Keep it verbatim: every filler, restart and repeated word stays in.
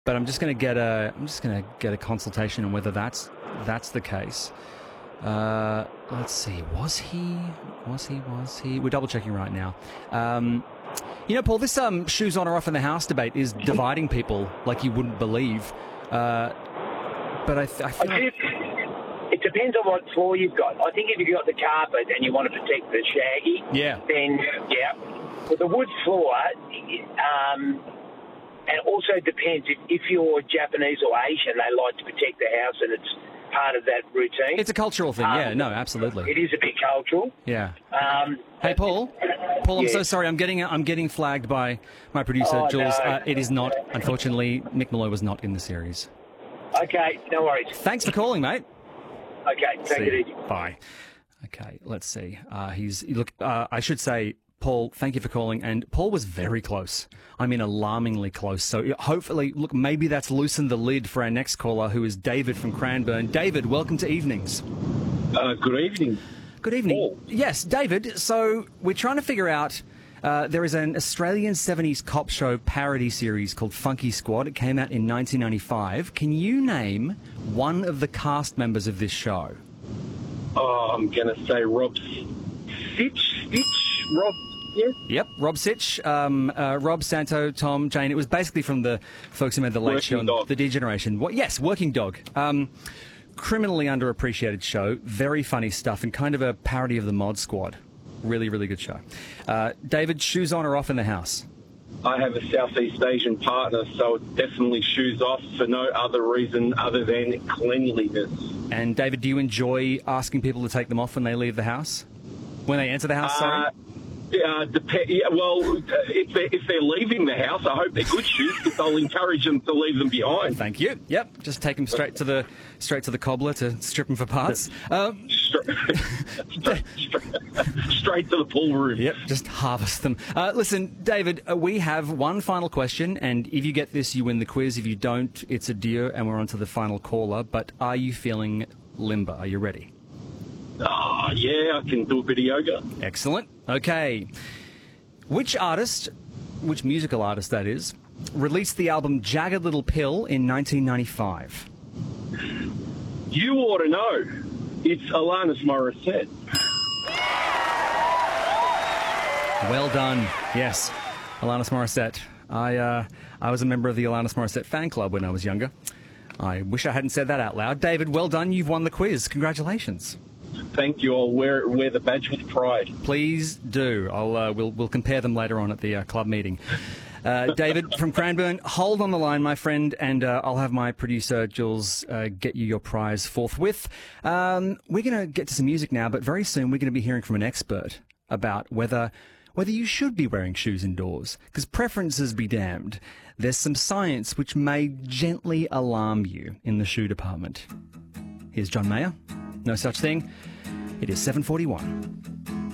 but I'm just going to get a I'm just going to get a consultation on whether that's that's the case. Uh, let's see. Was he? Was he? Was he? We're double checking right now. Um, you know, Paul, this um, shoes on or off in the house debate is dividing people like you wouldn't believe. Uh, but I, th- I feel like... It depends on what floor you've got. I think if you've got the carpet and you want to protect the shaggy, yeah, then yeah. With the wood floor, um, and also depends if, if you're Japanese or Asian, they like to protect the house, and it's part of that routine. It's a cultural thing, um, yeah. No, absolutely. It is a bit cultural. Yeah. Um, hey, Paul. Paul, I'm yeah. so sorry. I'm getting I'm getting flagged by my producer, oh, Jules. No. Uh, it is not. Unfortunately, Mick Malloy was not in the series. Okay, no worries. Thanks for calling, mate. Okay, take it easy. Bye. Okay, let's see. Uh, he's look. Uh, I should say, Paul, thank you for calling. And Paul was very close. I mean, alarmingly close. So hopefully, look, maybe that's loosened the lid for our next caller, who is David from Cranbourne. David, welcome to Evenings. Uh, good evening. Good evening. Paul. Yes, David. So we're trying to figure out. Uh, there is an Australian seventies cop show parody series called Funky Squad. It came out in nineteen ninety-five. Can you name one of the cast members of this show? Oh, I'm going to say Rob Sitch. Stitch? Rob, yes? Yep, Rob Sitch, um, uh, Rob, Santo, Tom, Jane. It was basically from the folks who made The Late Working Show and Dog. The D-Generation. What, yes, Working Dog. Um, criminally underappreciated show. Very funny stuff and kind of a parody of the Mod Squad. Really, really good show. Uh, David, shoes on or off in the house? I have a Southeast Asian partner, so it's definitely shoes off for no other reason other than cleanliness. And David, do you enjoy asking people to take them off when they leave the house? When they enter the house, sorry? Uh, Uh, dep- yeah, well, if they're, if they're leaving the house, I hope they're good shoes because I'll encourage them to leave them behind. Thank you. Yep, just take them straight to the straight to the cobbler to strip them for parts. Um, straight, straight, straight to the pool room. Yep, just harvest them. Uh, listen, David, uh, we have one final question, and if you get this, you win the quiz. If you don't, it's a deal, and we're on to the final caller. But are you feeling limber? Are you ready? Oh, yeah, I can do a bit of yoga. Excellent. Okay. Which artist, which musical artist that is, released the album Jagged Little Pill in nineteen ninety-five? You ought to know. It's Alanis Morissette. Well done. Yes, Alanis Morissette. I, uh, I was a member of the Alanis Morissette fan club when I was younger. I wish I hadn't said that out loud. David, well done. You've won the quiz. Congratulations. Thank you. I'll wear, wear the badge with pride. Please do. I'll uh, we'll we'll compare them later on at the uh, club meeting. Uh, David from Cranbourne, hold on the line, my friend, and uh, I'll have my producer Jules uh, get you your prize forthwith. Um, we're going to get to some music now, but very soon we're going to be hearing from an expert about whether whether you should be wearing shoes indoors, because preferences be damned. There's some science which may gently alarm you in the shoe department. Here's John Mayer. No Such Thing. It is seven forty-one.